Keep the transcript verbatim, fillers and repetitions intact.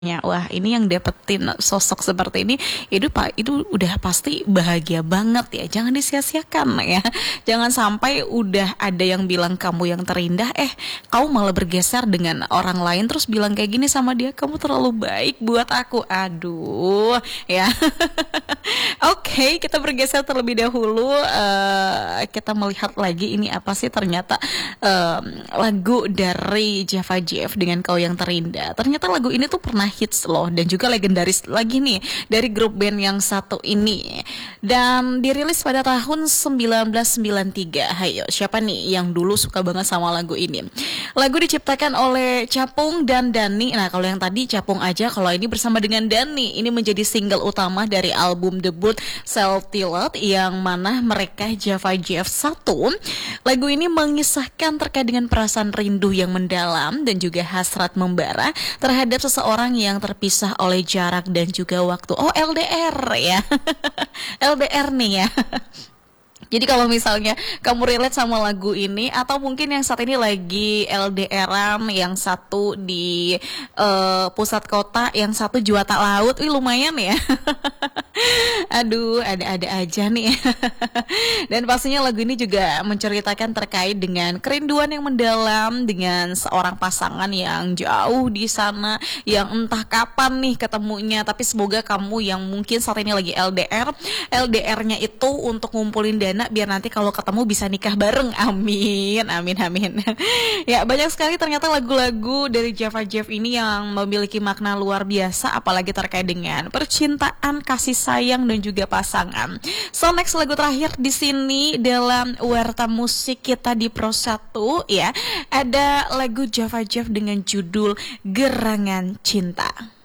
Ya, wah ini yang dapetin sosok seperti ini itu pak itu udah pasti bahagia banget ya, jangan disia-siakan ya, jangan sampai udah ada yang bilang kamu yang terindah, eh kamu malah bergeser dengan orang lain terus bilang kayak gini sama dia, kamu terlalu baik buat aku, aduh ya. Oke, kita bergeser terlebih dahulu. Eh, kita melihat lagi ini apa sih ternyata em, lagu dari Java Jeff dengan Kau Yang Terindah. Ternyata lagu ini tuh pernah hits loh dan juga legendaris lagi nih dari grup band yang satu ini. Dan dirilis pada tahun seribu sembilan ratus sembilan puluh tiga. Hayo, siapa nih yang dulu suka banget sama lagu ini? Lagu diciptakan oleh Capung dan Dani. Nah, kalau yang tadi Capung aja, kalau ini bersama dengan Dani. Ini menjadi single utama dari album debut Self Titled yang mana mereka Java Jeff satu. Lagu ini mengisahkan terkait dengan perasaan rindu yang mendalam dan juga hasrat membara terhadap seseorang yang terpisah oleh jarak dan juga waktu. Oh, L D R ya. L D R nih ya. Jadi kalau misalnya kamu relate sama lagu ini atau mungkin yang saat ini lagi L D R-an, yang satu di uh, pusat kota, yang satu Juwata Laut, wih lumayan ya. Aduh, ada-ada aja nih. Dan pastinya lagu ini juga menceritakan terkait dengan kerinduan yang mendalam dengan seorang pasangan yang jauh di sana, yang entah kapan nih ketemunya. Tapi semoga kamu yang mungkin saat ini lagi L D R, L D R-nya itu untuk ngumpulin dana biar nanti kalau ketemu bisa nikah bareng. Amin, amin, amin. Ya, banyak sekali ternyata lagu-lagu dari Java Jeff ini yang memiliki makna luar biasa, apalagi terkait dengan percintaan, kasih sayang dan juga pasangan. So next lagu terakhir di sini dalam Warta Musik kita di Pro satu ya, ada lagu Java Jeff dengan judul Gerangan Cinta.